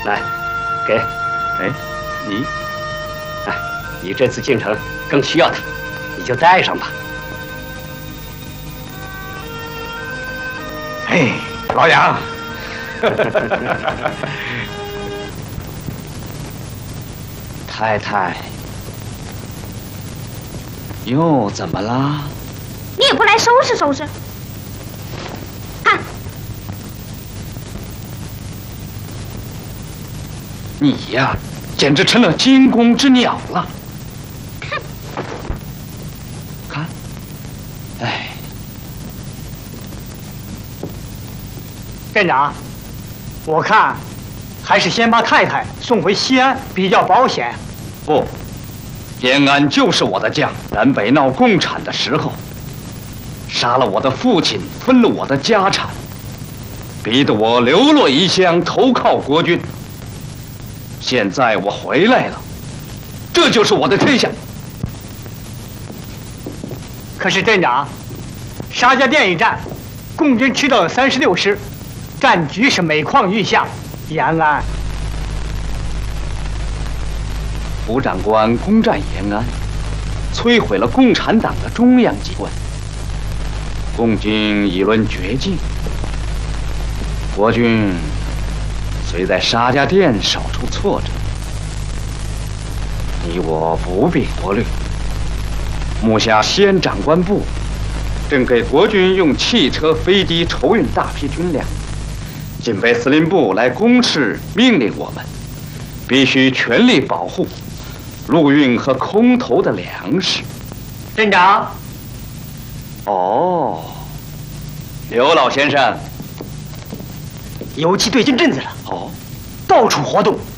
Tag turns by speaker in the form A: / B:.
A: 来，给，
B: 哎，你，
A: 哎，你这次进城更需要它，你就带上吧。
B: 哎，老杨，
C: 太太，又怎么啦？
D: 你也不来收拾收拾？看，
C: 你呀，简直成了惊弓之鸟了。看，哎，
E: 店长，我看还是先把太太送回西安比较保险。
C: 不，延安就是我的家。南北闹共产的时候，杀了我的父亲，分了我的家产，逼得我流落异乡，投靠国军。现在我回来了，这就是我的天下。
E: 可是店长，沙家店一战，共军吃到了36师，战局是每况愈下。延安，
C: 胡长官攻占延安，摧毁了共产党的中央机关，共军已沦绝境。国军虽在沙家店少出挫折，你我不必多虑。目下西安长官部正给国军用汽车、飞机筹运大批军粮，警备司令部来公示命令我们，必须全力保护陆运和空投的粮食。
E: 店长，
C: 哦，刘老先生，
E: 游击队进镇子了，
C: 哦，
E: 到处活动，